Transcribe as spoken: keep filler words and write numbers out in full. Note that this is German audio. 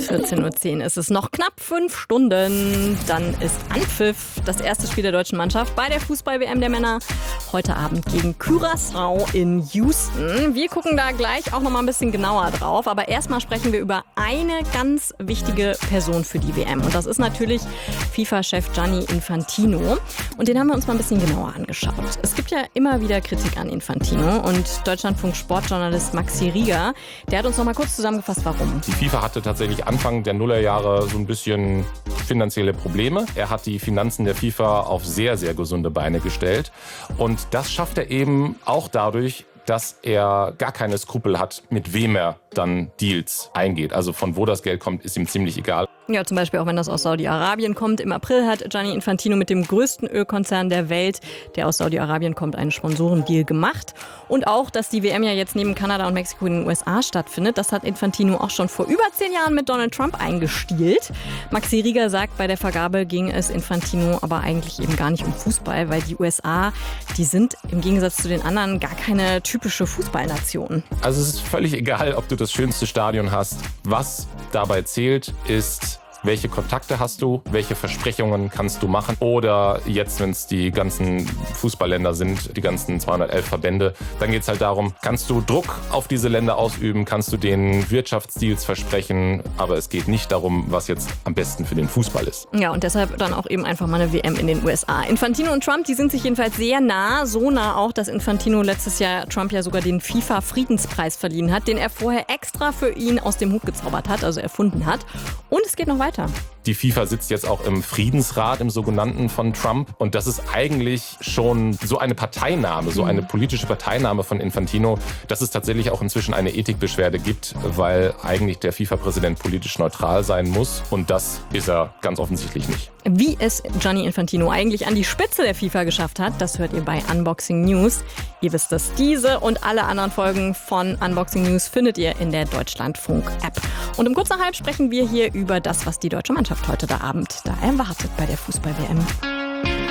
vierzehn Uhr zehn ist es, noch knapp fünf Stunden. Dann ist Anpfiff, das erste Spiel der deutschen Mannschaft bei der Fußball-W M der Männer. Heute Abend gegen Curaçao in Houston. Wir gucken da gleich auch noch mal ein bisschen genauer drauf. Aber erstmal sprechen wir über eine ganz wichtige Person für die W M. Und das ist natürlich FIFA-Chef Gianni Infantino. Und den haben wir uns mal ein bisschen genauer angeschaut. Es gibt ja immer wieder Kritik an Infantino. Und Deutschlandfunk-Sportjournalist Maxi Rieger, der hat uns noch mal kurz zusammengefasst, warum. Die FIFA hatte tatsächlich Anfang der Nullerjahre so ein bisschen finanzielle Probleme. Er hat die Finanzen der FIFA auf sehr, sehr gesunde Beine gestellt. Und das schafft er eben auch dadurch, dass er gar keine Skrupel hat, mit wem er dann Deals eingeht. Also von wo das Geld kommt, ist ihm ziemlich egal. Ja, zum Beispiel auch wenn das aus Saudi-Arabien kommt. Im April hat Gianni Infantino mit dem größten Ölkonzern der Welt, der aus Saudi-Arabien kommt, einen Sponsorendeal gemacht. Und auch, dass die W M ja jetzt neben Kanada und Mexiko in den U S A stattfindet, das hat Infantino auch schon vor über zehn Jahren mit Donald Trump eingestielt. Maxi Rieger sagt, bei der Vergabe ging es Infantino aber eigentlich eben gar nicht um Fußball, weil die U S A, die sind im Gegensatz zu den anderen gar keine typische Fußballnation. Also es ist völlig egal, ob du das schönste Stadion hast. Was dabei zählt, ist, welche Kontakte hast du, welche Versprechungen kannst du machen. Oder jetzt, wenn es die ganzen Fußballländer sind, die ganzen zweihundertelf Verbände, dann geht es halt darum, kannst du Druck auf diese Länder ausüben, kannst du denen Wirtschaftsdeals versprechen, aber es geht nicht darum, was jetzt am besten für den Fußball ist. Ja, und deshalb dann auch eben einfach mal eine W M in den U S A. Infantino und Trump, die sind sich jedenfalls sehr nah, so nah auch, dass Infantino letztes Jahr Trump ja sogar den FIFA-Friedenspreis verliehen hat, den er vorher extra für ihn aus dem Hut gezaubert hat, also erfunden hat. Und es geht noch weiter. Die FIFA sitzt jetzt auch im Friedensrat, im sogenannten von Trump. Und das ist eigentlich schon so eine Parteinahme, so eine politische Parteinahme von Infantino, dass es tatsächlich auch inzwischen eine Ethikbeschwerde gibt, weil eigentlich der FIFA-Präsident politisch neutral sein muss. Und das ist er ganz offensichtlich nicht. Wie es Gianni Infantino eigentlich an die Spitze der FIFA geschafft hat, das hört ihr bei Unboxing News. Ihr wisst es, diese und alle anderen Folgen von Unboxing News findet ihr in der Deutschlandfunk-App. Und um kurz nach halb sprechen wir hier über das, was die deutsche Mannschaft heute da Abend da erwartet bei der Fußball-W M.